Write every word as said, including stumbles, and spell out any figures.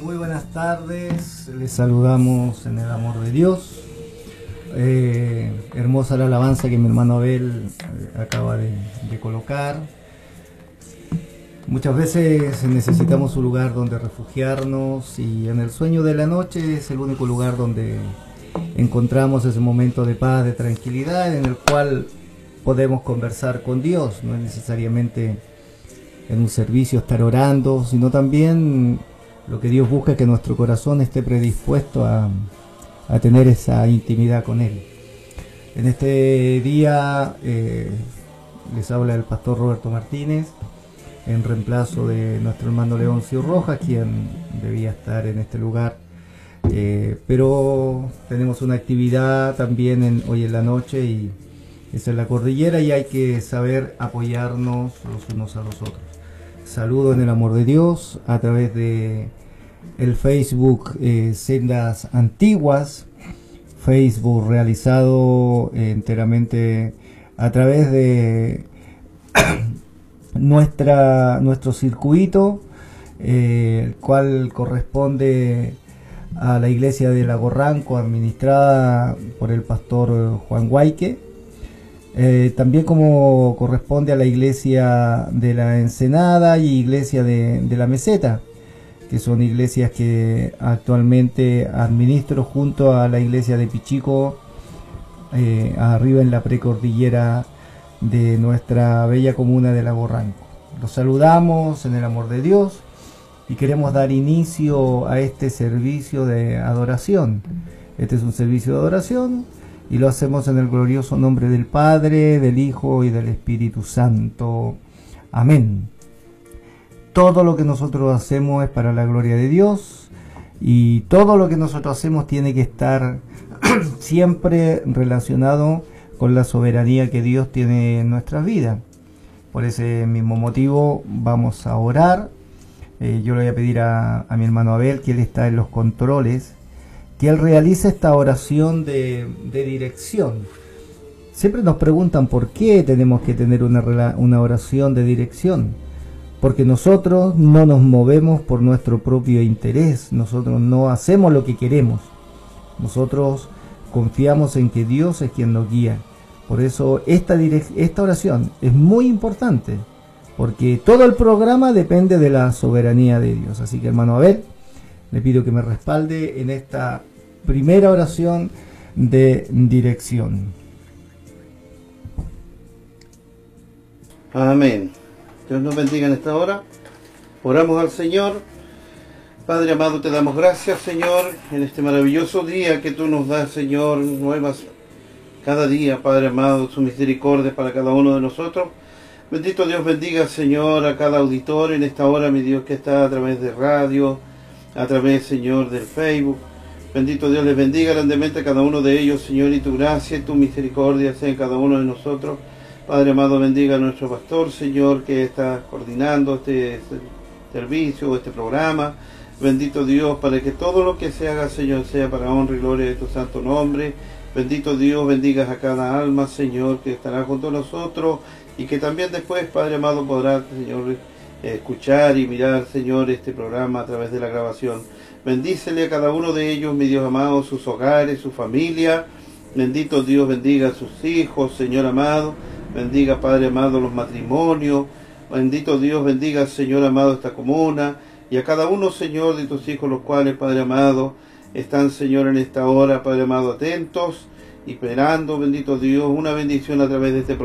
Muy buenas tardes, les saludamos en el amor de Dios. Eh, hermosa la alabanza que mi hermano Abel eh, acaba de, de colocar. Muchas veces necesitamos un lugar donde refugiarnos, y en el sueño de la noche es el único lugar donde encontramos ese momento de paz, de tranquilidad, en el cual podemos conversar con Dios. No es necesariamente en un servicio estar orando, sino también lo que Dios busca es que nuestro corazón esté predispuesto a, a tener esa intimidad con Él. En este día eh, les habla el pastor Roberto Martínez, en reemplazo de nuestro hermano Leoncio Rojas, quien debía estar en este lugar. Eh, pero tenemos una actividad también en, hoy en la noche, y es en la cordillera, y hay que saber apoyarnos los unos a los otros. Saludo en el amor de Dios a través de el Facebook eh, Sendas Antiguas, Facebook realizado eh, enteramente a través de nuestra nuestro circuito, eh, el cual corresponde a la iglesia de Lago Ranco, administrada por el pastor Juan Guayque. Eh, también como corresponde a la iglesia de la Ensenada y iglesia de, de la Meseta, que son iglesias que actualmente administro junto a la iglesia de Pichico, eh, arriba en la precordillera de nuestra bella comuna de Lago Ranco. Los saludamos en el amor de Dios y queremos dar inicio a este servicio de adoración. Este es un servicio de adoración, y lo hacemos en el glorioso nombre del Padre, del Hijo y del Espíritu Santo. Amén. Todo lo que nosotros hacemos es para la gloria de Dios, y todo lo que nosotros hacemos tiene que estar siempre relacionado con la soberanía que Dios tiene en nuestras vidas. Por ese mismo motivo vamos a orar. Eh, yo le voy a pedir a, a mi hermano Abel, que él está en los controles, que él realice esta oración de, de dirección. Siempre nos preguntan por qué tenemos que tener una, una oración de dirección. Porque nosotros no nos movemos por nuestro propio interés, nosotros no hacemos lo que queremos. Nosotros confiamos en que Dios es quien nos guía. Por eso esta, esta oración es muy importante, porque todo el programa depende de la soberanía de Dios. Así que, hermano Abel, le pido que me respalde en esta primera oración de dirección. Amén. Dios nos bendiga en esta hora. Oramos al Señor. Padre amado, te damos gracias, Señor, en este maravilloso día que tú nos das, Señor, nuevas cada día, Padre amado, su misericordia para cada uno de nosotros. Bendito Dios, bendiga, Señor, a cada auditor en esta hora, mi Dios, que está a través de radio, a través, Señor, del Facebook. Bendito Dios, les bendiga grandemente a cada uno de ellos, Señor, y tu gracia y tu misericordia sea en cada uno de nosotros. Padre amado, bendiga a nuestro pastor, Señor, que está coordinando este servicio, este programa. Bendito Dios, para que todo lo que se haga, Señor, sea para honra y gloria de tu santo nombre. Bendito Dios, bendigas a cada alma, Señor, que estará junto a nosotros, y que también después, Padre amado, podrá, Señor, escuchar y mirar, Señor, este programa a través de la grabación. Bendícele a cada uno de ellos, mi Dios amado, sus hogares, su familia. Bendito Dios, bendiga a sus hijos, Señor amado. Bendiga, Padre amado, los matrimonios. Bendito Dios, bendiga, Señor amado, esta comuna. Y a cada uno, Señor, de tus hijos, los cuales, Padre amado, están, Señor, en esta hora, Padre amado, atentos y esperando, bendito Dios, una bendición a través de este programa.